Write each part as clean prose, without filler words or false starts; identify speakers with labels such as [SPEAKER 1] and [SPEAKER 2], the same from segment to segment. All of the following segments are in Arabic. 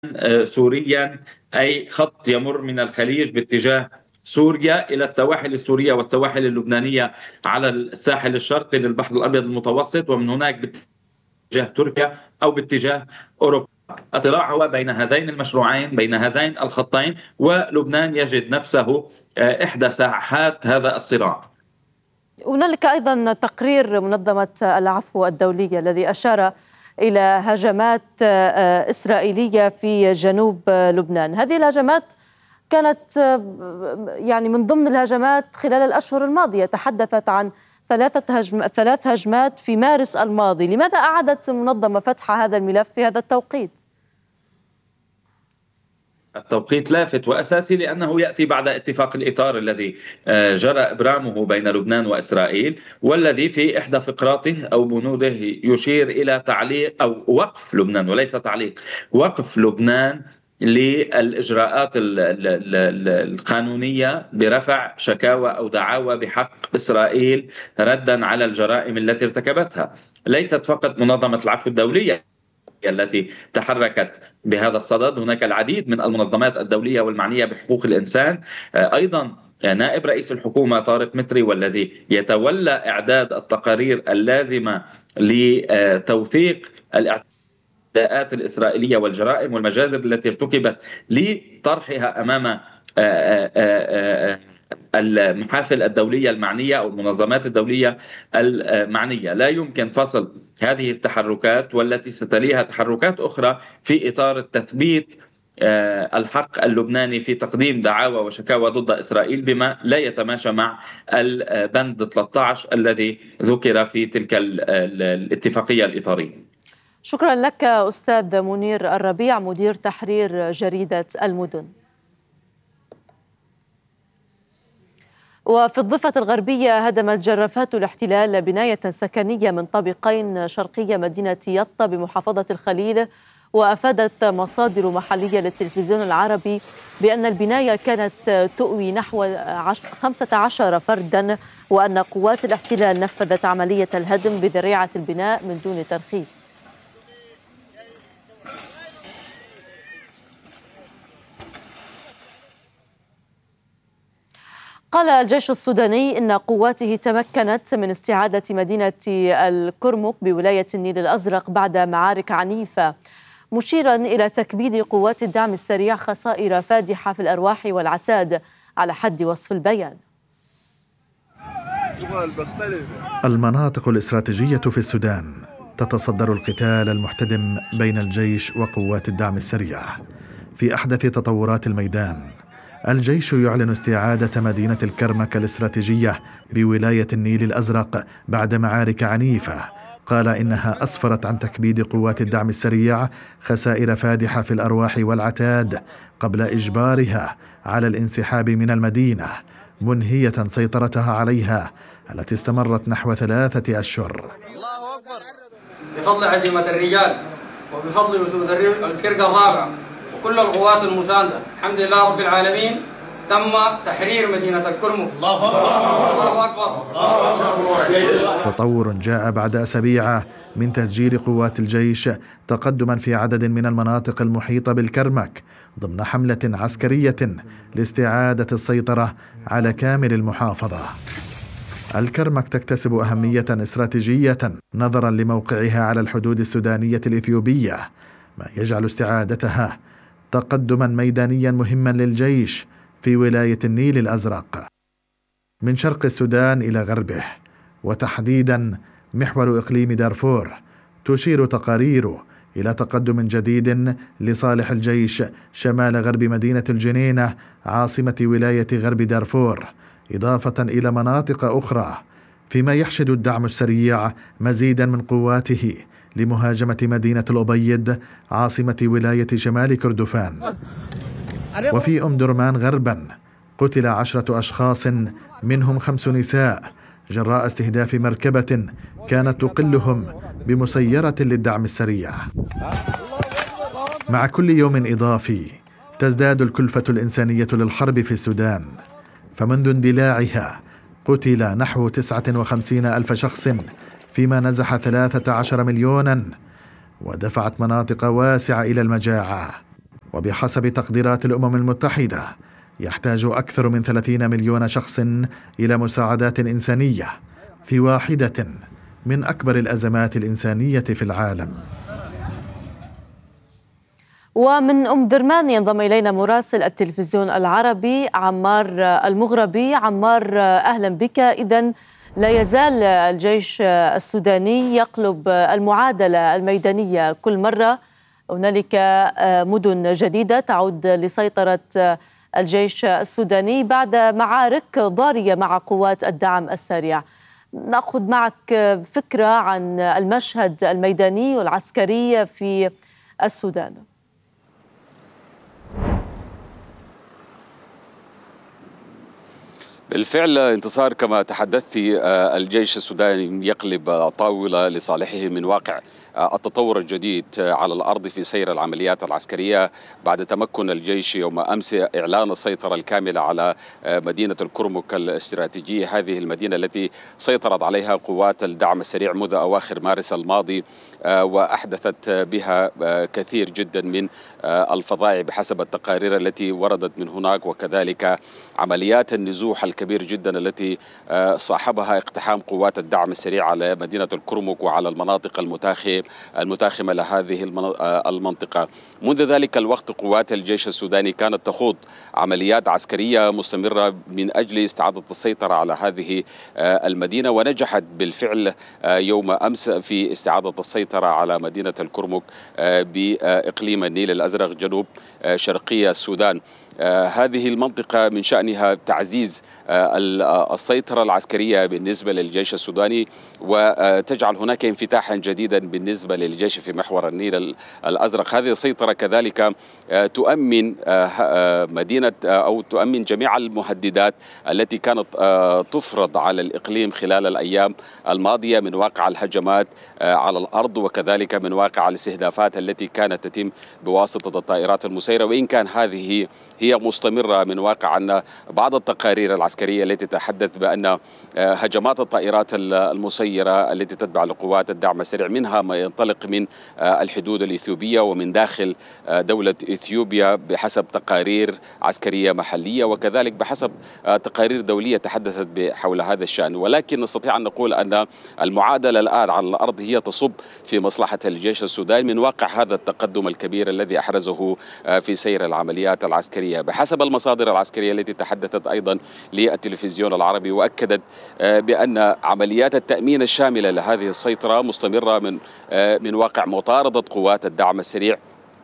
[SPEAKER 1] سوريا، أي خط يمر من الخليج باتجاه سوريا إلى السواحل السورية والسواحل اللبنانية على الساحل الشرقي للبحر الأبيض المتوسط، ومن هناك باتجاه تركيا أو باتجاه أوروبا. الصراع هو بين هذين المشروعين، بين هذين الخطين، ولبنان يجد نفسه إحدى ساحات هذا الصراع.
[SPEAKER 2] هنالك أيضا تقرير منظمة العفو الدولية الذي أشار إلى هجمات إسرائيلية في جنوب لبنان. هذه الهجمات كانت يعني من ضمن الهجمات خلال الأشهر الماضية، تحدثت عن ثلاث هجمات في مارس الماضي. لماذا أعادت المنظمة فتح هذا الملف في هذا التوقيت؟
[SPEAKER 1] التوقيت لافت وأساسي لأنه يأتي بعد اتفاق الإطار الذي جرى إبرامه بين لبنان وإسرائيل، والذي في إحدى فقراته أو بنوده يشير إلى تعليق أو وقف لبنان، وليس تعليق، وقف لبنان للإجراءات القانونية برفع شكاوى أو دعاوى بحق إسرائيل ردا على الجرائم التي ارتكبتها. ليست فقط منظمة العفو الدولية التي تحركت بهذا الصدد، هناك العديد من المنظمات الدولية والمعنية بحقوق الإنسان، أيضا نائب رئيس الحكومة طارق متري، والذي يتولى إعداد التقارير اللازمة لتوثيق الاعتداءات الإسرائيلية والجرائم والمجازر التي ارتكبت لطرحها أمام المحافل الدولية المعنية أو المنظمات الدولية المعنية. لا يمكن فصل هذه التحركات والتي ستليها تحركات أخرى في إطار التثبيت الحق اللبناني في تقديم دعاوى وشكاوى ضد إسرائيل بما لا يتماشى مع البند 13 الذي ذكر في تلك الاتفاقية الإطارية.
[SPEAKER 2] شكرا لك أستاذ منير الربيع، مدير تحرير جريدة المدن. وفي الضفة الغربية هدمت جرافات الاحتلال بناية سكنية من طابقين شرقية مدينة يطا بمحافظة الخليل. وأفادت مصادر محلية للتلفزيون العربي بأن البناية كانت تؤوي نحو 15 فردا، وأن قوات الاحتلال نفذت عملية الهدم بذريعة البناء من دون ترخيص. قال الجيش السوداني إن قواته تمكنت من استعادة مدينة الكرمك بولاية النيل الأزرق بعد معارك عنيفة، مشيرا إلى تكبيد قوات الدعم السريع خسائر فادحة في الأرواح والعتاد على حد وصف البيان.
[SPEAKER 3] المناطق الاستراتيجية في السودان تتصدر القتال المحتدم بين الجيش وقوات الدعم السريع. في أحدث تطورات الميدان، الجيش يعلن استعادة مدينة الكرمك الاستراتيجية بولاية النيل الأزرق بعد معارك عنيفة. قال إنها أسفرت عن تكبيد قوات الدعم السريع خسائر فادحة في الأرواح والعتاد قبل إجبارها على الانسحاب من المدينة، منهية سيطرتها عليها التي استمرت نحو 3 أشهر.
[SPEAKER 4] الله أكبر. بفضل عزيمة الرجال وبفضل وسود الفرقة الرابعة وكل القوات المساندة، الحمد لله رب العالمين، تم تحرير مدينة الكرمك. الله أكبر. الله أكبر.
[SPEAKER 3] تطور جاء بعد أسابيع من تسجيل قوات الجيش تقدما في عدد من المناطق المحيطة بالكرمك ضمن حملة عسكرية لاستعادة السيطرة على كامل المحافظة. الكرمك تكتسب أهمية استراتيجية نظرا لموقعها على الحدود السودانية الإثيوبية، ما يجعل استعادتها تقدما ميدانيا مهما للجيش في ولاية النيل الأزرق من شرق السودان إلى غربه، وتحديدا محور إقليم دارفور. تشير تقارير إلى تقدم جديد لصالح الجيش شمال غرب مدينة الجنينة عاصمة ولاية غرب دارفور، إضافة إلى مناطق أخرى، فيما يحشد الدعم السريع مزيدا من قواته لمهاجمة مدينة الأبيض عاصمة ولاية شمال كردفان. وفي أم درمان غربا قتل 10 أشخاص منهم 5 نساء جراء استهداف مركبة كانت تقلهم بمسيرة للدعم السريع. مع كل يوم إضافي تزداد الكلفة الإنسانية للحرب في السودان، فمنذ اندلاعها قتل نحو 59 ألف شخص، فيما نزح 13 مليونا ودفعت مناطق واسعة إلى المجاعة. وبحسب تقديرات الأمم المتحدة يحتاج أكثر من 30 مليون شخص إلى مساعدات إنسانية في واحدة من أكبر الأزمات الإنسانية في العالم.
[SPEAKER 2] ومن أم درمان ينضم إلينا مراسل التلفزيون العربي عمار المغربي. عمار، أهلا بك. إذن لا يزال الجيش السوداني يقلب المعادلة الميدانية كل مرة. هنالك مدن جديدة تعود لسيطرة الجيش السوداني بعد معارك ضارية مع قوات الدعم السريع. نأخذ معك فكرة عن المشهد الميداني والعسكري في السودان.
[SPEAKER 5] بالفعل انتصار، كما تحدثت، الجيش السوداني يقلب طاولة لصالحه من واقع التطور الجديد على الأرض في سير العمليات العسكرية بعد تمكن الجيش يوم أمس إعلان السيطرة الكاملة على مدينة الكرمك الاستراتيجية، هذه المدينة التي سيطرت عليها قوات الدعم السريع منذ أواخر مارس الماضي، وأحدثت بها كثير جدا من الفظائع بحسب التقارير التي وردت من هناك، وكذلك عمليات النزوح الكبير جدا التي صاحبها اقتحام قوات الدعم السريع على مدينة الكرمك وعلى المناطق المتاخمة لهذه المنطقة. منذ ذلك الوقت قوات الجيش السوداني كانت تخوض عمليات عسكرية مستمرة من أجل استعادة السيطرة على هذه المدينة، ونجحت بالفعل يوم أمس في استعادة السيطرة على مدينة الكرمك بإقليم النيل الأزرق جنوب شرقي السودان. هذه المنطقة من شأنها تعزيز السيطرة العسكرية بالنسبة للجيش السوداني، وتجعل هناك انفتاحا جديدا بالنسبة للجيش في محور النيل الأزرق. هذه السيطرة كذلك تؤمن مدينة أو تؤمن جميع المهددات التي كانت تفرض على الإقليم خلال الأيام الماضية من واقع الهجمات على الأرض، وكذلك من واقع الاستهدافات التي كانت تتم بواسطة الطائرات المسيرة، وإن كان هذه هي مستمرة من واقع أن بعض التقارير العسكرية التي تتحدث بأن هجمات الطائرات المسيرة التي تتبع لقوات الدعم السريع منها ما ينطلق من الحدود الإثيوبية ومن داخل دولة إثيوبيا بحسب تقارير عسكرية محلية، وكذلك بحسب تقارير دولية تحدثت حول هذا الشأن. ولكن نستطيع أن نقول أن المعادلة الآن على الأرض هي تصب في مصلحة الجيش السوداني من واقع هذا التقدم الكبير الذي أحرزه في سير العمليات العسكرية. بحسب المصادر العسكرية التي تحدثت أيضا للتلفزيون العربي وأكدت بأن عمليات التأمين الشاملة لهذه السيطرة مستمرة من واقع مطاردة قوات الدعم السريع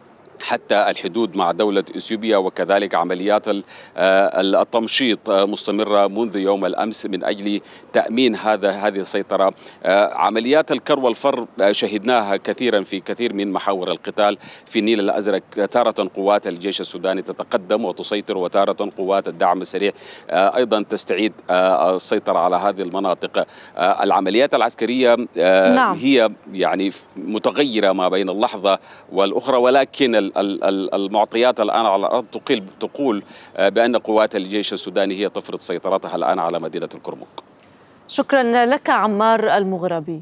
[SPEAKER 5] حتى الحدود مع دولة إثيوبيا، وكذلك عمليات التمشيط مستمرة منذ يوم الأمس من أجل تأمين هذه السيطرة. عمليات الكر والفر شهدناها كثيرا في كثير من محاور القتال في النيل الأزرق، تارة قوات الجيش السوداني تتقدم وتسيطر، وتارة قوات الدعم السريع أيضا تستعيد السيطرة على هذه المناطق. العمليات العسكرية هي يعني متغيرة ما بين اللحظة والأخرى، ولكن المعطيات الآن على الأرض تقول بأن قوات الجيش السوداني هي تفرض سيطرتها الآن على مدينة الكرمك.
[SPEAKER 2] شكرا لك عمار المغربي.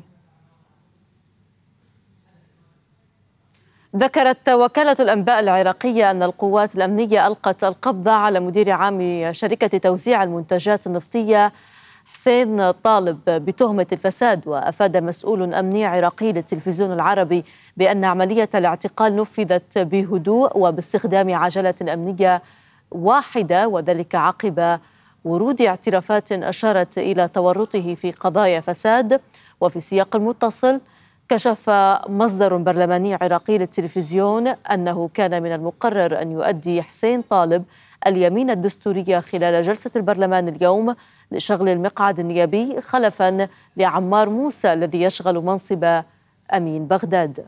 [SPEAKER 2] ذكرت وكالة الأنباء العراقية أن القوات الأمنية ألقت القبض على مدير عام شركة توزيع المنتجات النفطية حسين طالب بتهمة الفساد. وأفاد مسؤول أمني عراقي للتلفزيون العربي بأن عملية الاعتقال نفذت بهدوء وباستخدام عجلة أمنية واحدة، وذلك عقب ورود اعترافات أشارت إلى تورطه في قضايا فساد. وفي سياق متصل كشف مصدر برلماني عراقي للتلفزيون أنه كان من المقرر أن يؤدي حسين طالب اليمين الدستورية خلال جلسة البرلمان اليوم لشغل المقعد النيابي خلفا لعمار موسى الذي يشغل منصب أمين بغداد.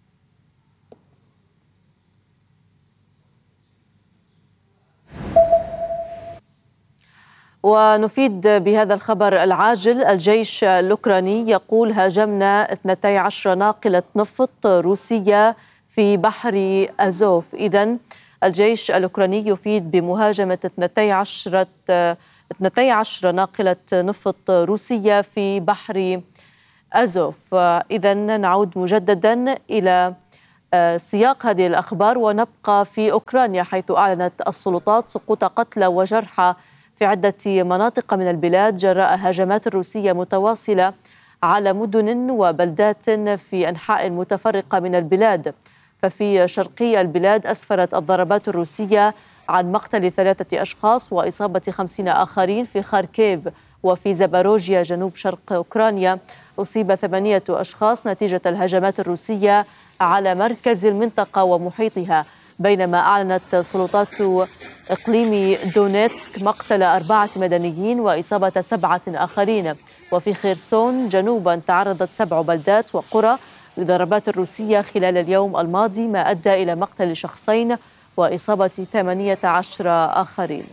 [SPEAKER 2] ونفيد بهذا الخبر العاجل. الجيش الأوكراني يقول هاجمنا 12 ناقلة نفط روسية في بحر أزوف. إذن الجيش الأوكراني يفيد بمهاجمة 12 ناقلة نفط روسية في بحر أزوف. إذن نعود مجددا إلى سياق هذه الأخبار ونبقى في أوكرانيا، حيث أعلنت السلطات سقوط قتلى وجرحى في عدة مناطق من البلاد جراء هجمات روسية متواصلة على مدن وبلدات في أنحاء متفرقة من البلاد. ففي شرقي البلاد أسفرت الضربات الروسية عن مقتل 3 أشخاص وإصابة 50 آخرين في خاركيف، وفي زاباروجيا جنوب شرق أوكرانيا أصيب 8 أشخاص نتيجة الهجمات الروسية على مركز المنطقة ومحيطها، بينما أعلنت سلطات إقليم دونيتسك مقتل 4 مدنيين وإصابة 7 آخرين. وفي خيرسون جنوبا تعرضت 7 بلدات وقرى لضربات الروسية خلال اليوم الماضي، ما أدى إلى مقتل شخصين وإصابة 18 آخرين.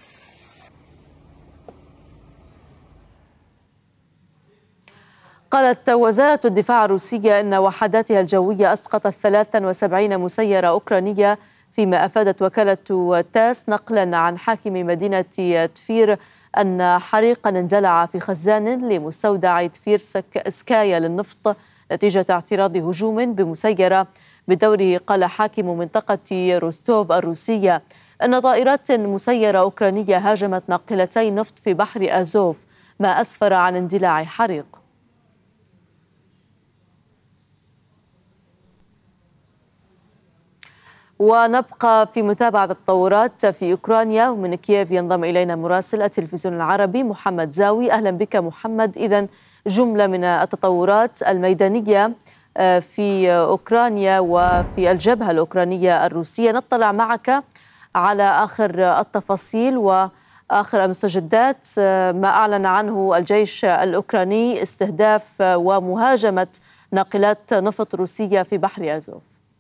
[SPEAKER 2] قالت وزارة الدفاع الروسية إن وحداتها الجوية أسقطت 73 مسيرة أوكرانية، فيما أفادت وكالة تاس نقلا عن حاكم مدينة تفير أن حريقا اندلع في خزان لمستودع تفير سكايا للنفط نتيجة اعتراض هجوم بمسيرة بدوره. قال حاكم منطقة روستوف الروسية أن طائرات مسيرة أوكرانية هاجمت ناقلتي نفط في بحر أزوف، ما أسفر عن اندلاع حريق. ونبقى في متابعة التطورات في أوكرانيا، ومن كييف ينضم إلينا مراسل التلفزيون العربي محمد زاوي. أهلا بك محمد. إذن جملة من التطورات الميدانية في أوكرانيا وفي الجبهة الأوكرانية الروسية، نطلع معك على آخر التفاصيل وآخر المستجدات. ما أعلن عنه الجيش الأوكراني استهداف ومهاجمة ناقلات نفط روسية في بحر أزوف.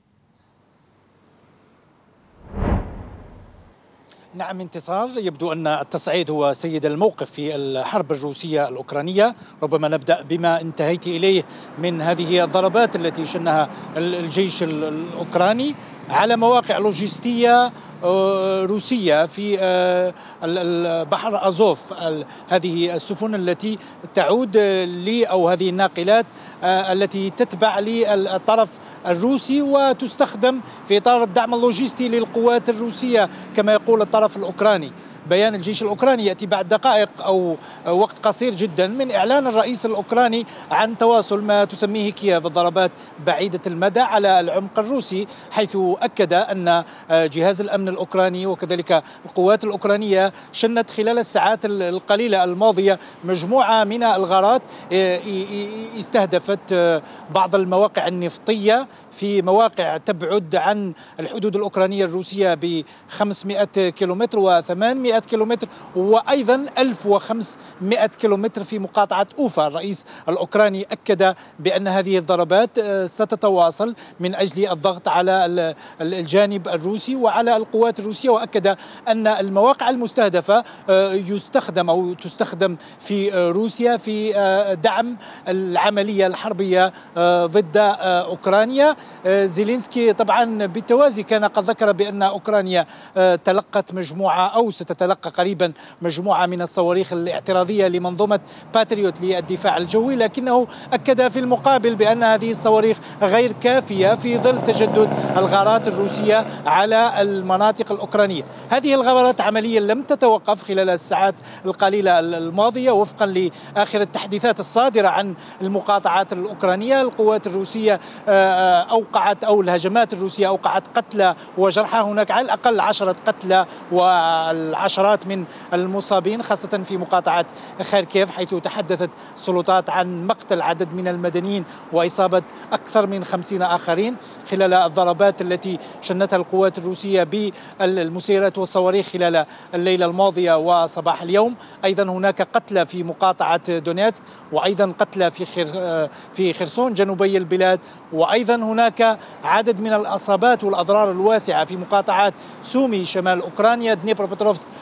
[SPEAKER 6] نعم انتصار، يبدو أن التصعيد هو سيد الموقف في الحرب الروسية الأوكرانية. ربما نبدأ بما انتهيت إليه من هذه الضربات التي شنها الجيش الأوكراني على مواقع لوجستية روسية في البحر أزوف. هذه السفن التي تعود أو هذه الناقلات التي تتبع للطرف الروسي وتستخدم في إطار الدعم اللوجستي للقوات الروسية كما يقول الطرف الأوكراني. بيان الجيش الأوكراني يأتي بعد دقائق أو وقت قصير جدا من إعلان الرئيس الأوكراني عن تواصل ما تسميه كييف الضربات بعيدة المدى على العمق الروسي، حيث أكد أن جهاز الأمن الأوكراني وكذلك القوات الأوكرانية شنت خلال الساعات القليلة الماضية مجموعة من الغارات استهدفت بعض المواقع النفطية في مواقع تبعد عن الحدود الأوكرانية الروسية ب 500 كيلومتر و800 كيلومتر وأيضا 1500 كيلومتر في مقاطعة أوفا. الرئيس الأوكراني أكد بأن هذه الضربات ستتواصل من أجل الضغط على الجانب الروسي وعلى القوات الروسية، وأكد أن المواقع المستهدفة يستخدم أو تستخدم في روسيا في دعم العملية الحربية ضد أوكرانيا. زيلينسكي طبعا بالتوازي كان قد ذكر بأن أوكرانيا تلقت مجموعة أو ستتلقى قريبا مجموعة من الصواريخ الاعتراضية لمنظومة باتريوت للدفاع الجوي، لكنه أكد في المقابل بأن هذه الصواريخ غير كافية في ظل تجدد الغارات الروسية على المناطق الأوكرانية. هذه الغارات عمليا لم تتوقف خلال الساعات القليلة الماضية وفقا لآخر التحديثات الصادرة عن المقاطعات الأوكرانية. القوات الروسية أوقعت أو الهجمات الروسية أوقعت قتلى وجرحى، هناك على الأقل 10 قتلى والعشرات من المصابين خاصة في مقاطعة خاركيف، حيث تحدثت السلطات عن مقتل عدد من المدنيين وإصابة أكثر من 50 آخرين خلال الضربات التي شنتها القوات الروسية بالمسيرات والصواريخ خلال الليلة الماضية وصباح اليوم. أيضا هناك قتلى في مقاطعة دونيتسك، وأيضا قتلى في خرسون جنوبي البلاد، وأيضا هناك عدد من الإصابات والأضرار الواسعة في مقاطعات سومي شمال أوكرانيا، دنيبروبتروفسك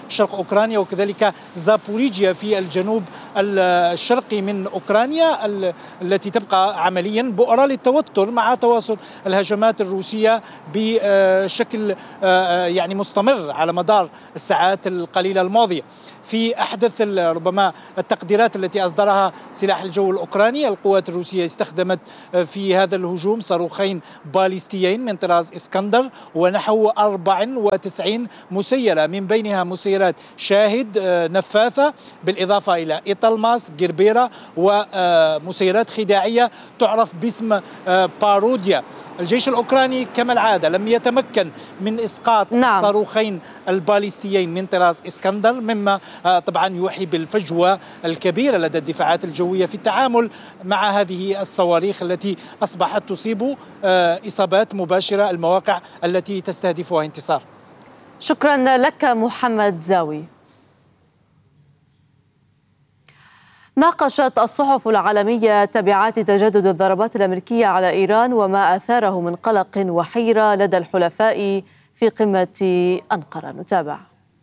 [SPEAKER 6] شرق أوكرانيا، وكذلك زابوريجيا في الجنوب الشرقي من أوكرانيا التي تبقى عمليا بؤرة للتوتر مع تواصل الهجمات الروسية بشكل يعني مستمر على مدار الساعات القليلة الماضية. في أحدث ربما التقديرات التي أصدرها سلاح الجو الأوكراني، القوات الروسية استخدمت في هذا الهجوم صاروخين باليستيين من طراز إسكندر ونحو 94 مسيرة، من بينها مسيرات شاهد نفاثة بالإضافة إلى إيطالماس جربيرا ومسيرات خداعية تعرف باسم باروديا. الجيش الأوكراني كما العادة لم يتمكن من إسقاط الصاروخين الباليستيين من طراز إسكندر، مما طبعا يوحي بالفجوة الكبيرة لدى الدفاعات الجوية في التعامل مع هذه الصواريخ التي أصبحت تصيب إصابات مباشرة المواقع التي تستهدفها انتصار.
[SPEAKER 2] شكرا لك محمد زاوي. ناقشت الصحف العالمية تبعات تجدد الضربات الأمريكية على إيران وما أثاره من قلق وحيرة لدى الحلفاء في قمة أنقرة. نتابع.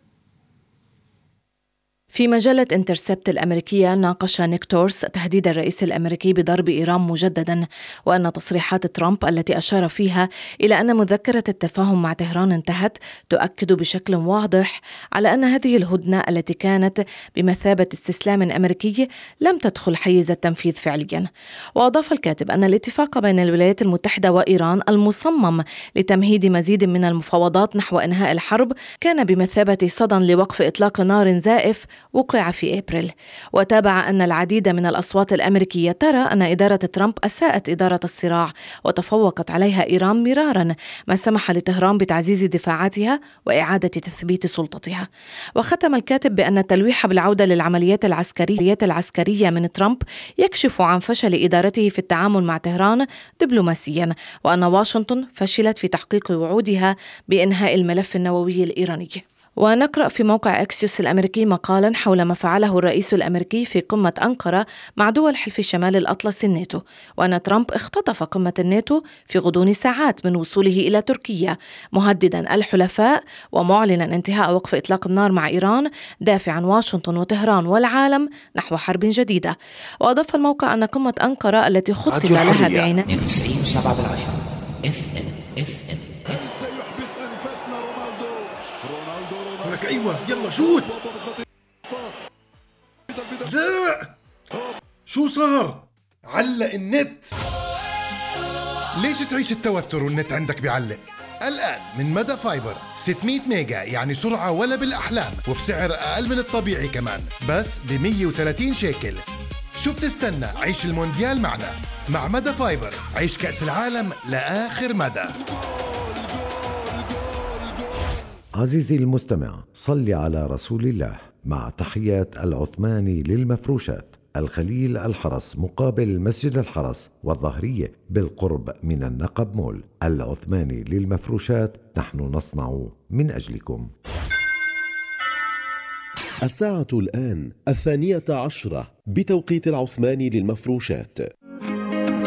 [SPEAKER 7] في مجلة انترسبت الأمريكية ناقش نيك تورس تهديد الرئيس الأمريكي بضرب إيران مجددا، وأن تصريحات ترامب التي أشار فيها إلى أن مذكرة التفاهم مع طهران انتهت تؤكد بشكل واضح على أن هذه الهدنة التي كانت بمثابة استسلام أمريكي لم تدخل حيز التنفيذ فعليا. وأضاف الكاتب أن الاتفاق بين الولايات المتحدة وإيران المصمم لتمهيد مزيد من المفاوضات نحو إنهاء الحرب كان بمثابة صدى لوقف إطلاق نار زائف وقع في أبريل. وتابع أن العديد من الأصوات الأمريكية ترى أن إدارة ترامب أساءت إدارة الصراع وتفوقت عليها إيران مرارا، ما سمح لطهران بتعزيز دفاعاتها وإعادة تثبيت سلطتها. وختم الكاتب بأن التلويح بالعودة للعمليات العسكرية من ترامب يكشف عن فشل إدارته في التعامل مع طهران دبلوماسيا، وأن واشنطن فشلت في تحقيق وعودها بإنهاء الملف النووي الإيراني. ونقرأ في موقع أكسيوس الأمريكي مقالا حول ما فعله الرئيس الأمريكي في قمة أنقرة مع دول حلف شمال الأطلس الناتو، وأن ترامب اختطف قمة الناتو في غضون ساعات من وصوله إلى تركيا، مهددا الحلفاء ومعلنا انتهاء وقف إطلاق النار مع إيران، دافعا واشنطن وطهران والعالم نحو حرب جديدة. وأضاف الموقع أن قمة أنقرة التي خطط لها بعينها
[SPEAKER 8] 92.7 FM لك ايوه يلا شوت. لا شو صار؟ علق النت. ليش تعيش التوتر والنت عندك بيعلق؟ الآن من مدى فايبر 600 ميجا، يعني سرعة ولا بالأحلام، وبسعر أقل من الطبيعي كمان، بس ب 130 شيكل. شو بتستنى؟ عيش المونديال معنا. مع مدى فايبر عيش كأس العالم لآخر مدى.
[SPEAKER 9] عزيزي المستمع، صل على رسول الله. مع تحيات العثماني للمفروشات، الخليل الحرس مقابل مسجد الحرس والظهرية بالقرب من النقب مول. العثماني للمفروشات، نحن نصنع من أجلكم.
[SPEAKER 10] الساعة الآن 12:00 بتوقيت العثماني للمفروشات.